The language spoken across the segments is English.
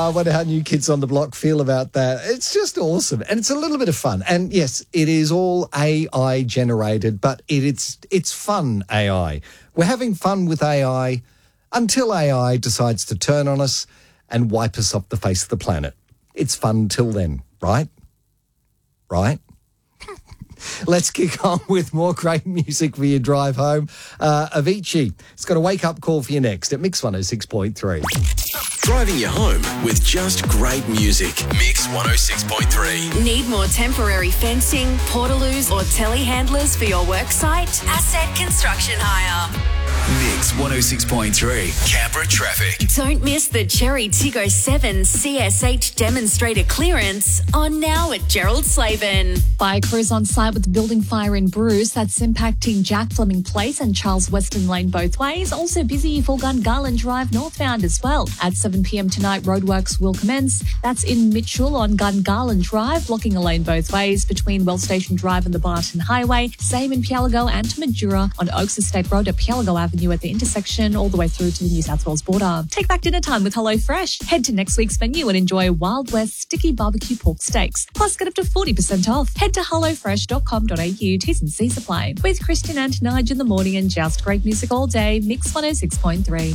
I wonder how New Kids on the Block feel about that. It's just awesome. And it's a little bit of fun. And yes, it is all AI generated, but it's fun AI. We're having fun with AI until AI decides to turn on us and wipe us off the face of the planet. It's fun till then, right? Right? Let's kick on with more great music for your drive home. Avicii, it's got a wake-up call for you next at Mix 106.3. Driving you home with just great music. Mix 106.3. Need more temporary fencing, portaloos or telehandlers for your worksite? Asset Construction Hire. Mix 106.3. Canberra traffic. Don't miss the Cherry Tiggo 7 CSH demonstrator clearance on now at Gerald Slavin. Fire crews on site with the building fire in Bruce that's impacting Jack Fleming Place and Charles Weston Lane both ways. Also busy for Gungarland Drive northbound as well. At 7 p.m. tonight, roadworks will commence. That's in Mitchell on Gungarland Drive, blocking a lane both ways between Well Station Drive and the Barton Highway. Same in Pialgo and Tamajura on Oaks Estate Road at Pialgo Avenue at the intersection all the way through to the New South Wales border. Take back dinner time with HelloFresh. Head to next week's menu and enjoy Wild West sticky barbecue pork steaks. Plus get up to 40% off. Head to hellofresh.com.au. T's and C's apply. With Christian and Nige in the morning and just great music all day. Mix 106.3.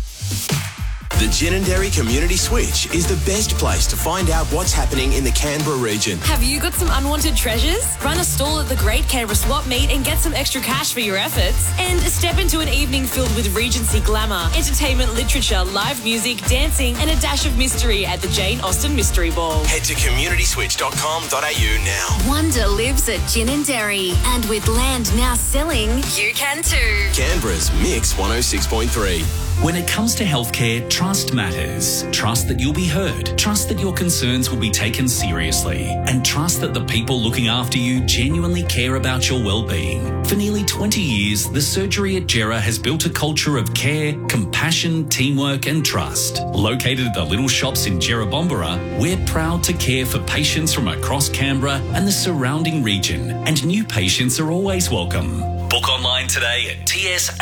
The Ginninderry Community Switch is the best place to find out what's happening in the Canberra region. Have you got some unwanted treasures? Run a stall at the Great Canberra Swap Meet and get some extra cash for your efforts. And step into an evening filled with Regency glamour, entertainment, literature, live music, dancing and a dash of mystery at the Jane Austen Mystery Ball. Head to communityswitch.com.au now. Wonder lives at Ginninderry, and with land now selling, you can too. Canberra's Mix 106.3. When it comes to healthcare, trust matters. Trust that you'll be heard. Trust that your concerns will be taken seriously. And trust that the people looking after you genuinely care about your well-being. For nearly 20 years, the surgery at Gera has built a culture of care, compassion, teamwork and trust. Located at the Little Shops in Gera Bombera, we're proud to care for patients from across Canberra and the surrounding region. And new patients are always welcome. Book online today at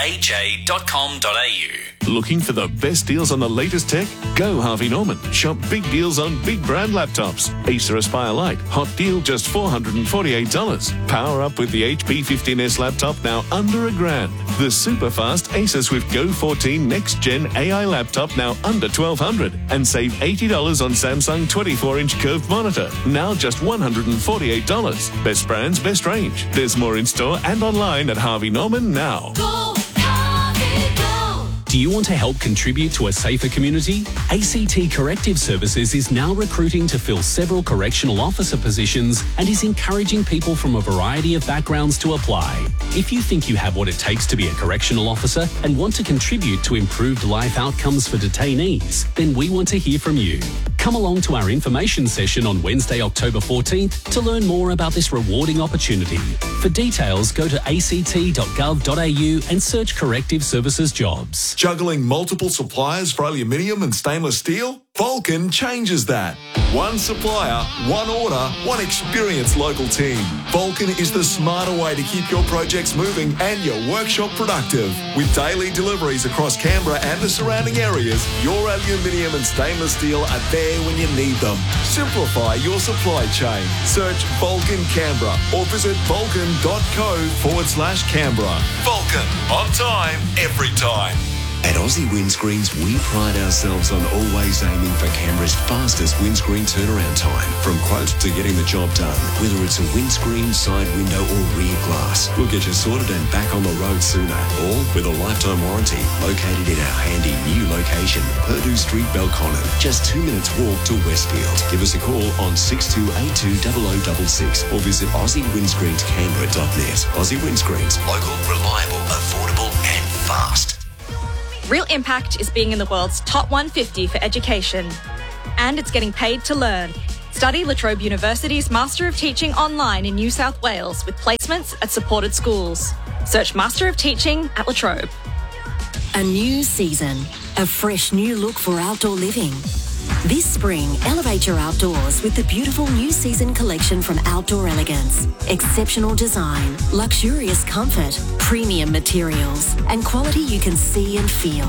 tsha.com.au. Looking for the best deals on the latest tech? Go Harvey Norman. Shop big deals on big brand laptops. Acer Aspire Lite, hot deal just $448. Power up with the HP 15S laptop now under $1,000. The super fast Acer Swift Go 14 next gen AI laptop now under $1,200. And save $80 on Samsung 24-inch curved monitor, now just $148. Best brands, best range. There's more in store and online at Harvey Norman now. Do you want to help contribute to a safer community? ACT Corrective Services is now recruiting to fill several correctional officer positions and is encouraging people from a variety of backgrounds to apply. If you think you have what it takes to be a correctional officer and want to contribute to improved life outcomes for detainees, then we want to hear from you. Come along to our information session on Wednesday, October 14th to learn more about this rewarding opportunity. For details, go to act.gov.au and search Corrective Services jobs. Juggling multiple suppliers for aluminium and stainless steel? Vulcan changes that. One supplier, one order, one experienced local team. Vulcan is the smarter way to keep your projects moving and your workshop productive. With daily deliveries across Canberra and the surrounding areas, your aluminium and stainless steel are there when you need them. Simplify your supply chain. Search Vulcan Canberra or visit vulcan.co/Canberra. Vulcan, on time, every time. At Aussie Windscreens, we pride ourselves on always aiming for Canberra's fastest windscreen turnaround time. From quote to getting the job done, whether it's a windscreen, side window or rear glass, we'll get you sorted and back on the road sooner. All with a lifetime warranty, located in our handy new location, Purdue Street, Belconnen. Just 2 minutes walk to Westfield. Give us a call on 6282 0066 or visit AussieWindscreensCanberra.net. Aussie Windscreens, local, reliable, affordable and fast. Real Impact is being in the world's top 150 for education. And it's getting paid to learn. Study La Trobe University's Master of Teaching online in New South Wales with placements at supported schools. Search Master of Teaching at La Trobe. A new season, a fresh new look for outdoor living. This spring, elevate your outdoors with the beautiful new season collection from Outdoor Elegance. Exceptional design, luxurious comfort, premium materials, and quality you can see and feel.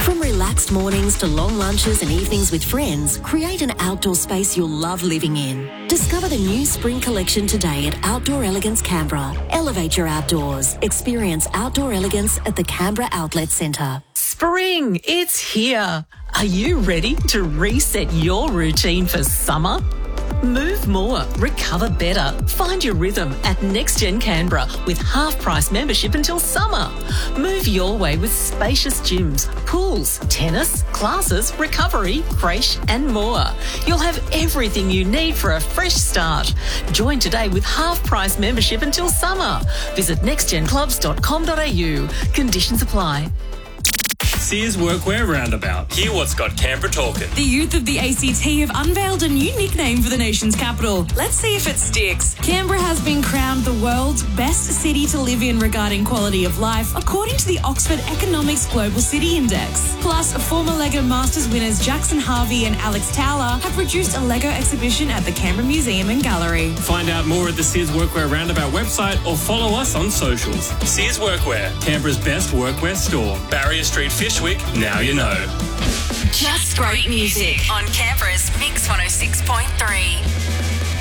From relaxed mornings to long lunches and evenings with friends, create an outdoor space you'll love living in. Discover the new spring collection today at Outdoor Elegance Canberra. Elevate your outdoors. Experience outdoor elegance at the Canberra Outlet Centre. Spring, it's here. Are you ready to reset your routine for summer? Move more, recover better. Find your rhythm at NextGen Canberra with half-price membership until summer. Move your way with spacious gyms, pools, tennis, classes, recovery, creche and more. You'll have everything you need for a fresh start. Join today with half-price membership until summer. Visit nextgenclubs.com.au. Conditions apply. Sears Workwear Roundabout. Hear what's got Canberra talking. The youth of the ACT have unveiled a new nickname for the nation's capital. Let's see if it sticks. Canberra has been crowned the world's best city to live in regarding quality of life, according to the Oxford Economics Global City Index. Plus, former LEGO Masters winners Jackson Harvey and Alex Towler have produced a LEGO exhibition at the Canberra Museum and Gallery. Find out more at the Sears Workwear Roundabout website or follow us on socials. Sears Workwear, Canberra's best workwear store. Barrier Street, Fishwick, now you know. Just great music on Canberra's Mix 106.3.